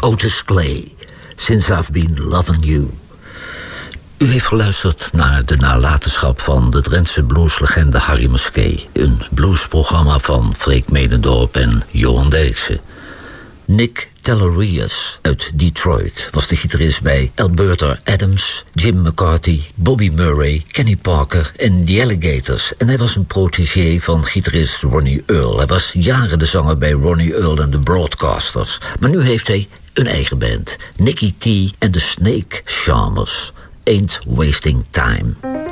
Otis Clay, Since I've Been Loving You. U heeft geluisterd naar de nalatenschap van de Drentse blueslegende Harry Musquet. Een bluesprogramma van Freek Medendorp en Johan Derksen. Nick Tellerius uit Detroit was de gitarist bij Alberta Adams, Jim McCarthy, Bobby Murray, Kenny Parker en The Alligators. En hij was een protégé van gitarist Ronnie Earl. Hij was jaren de zanger bij Ronnie Earl en de Broadcasters. Maar nu heeft hij een eigen band, Nicky T en de Snake Charmers. Ain't Wasting Time.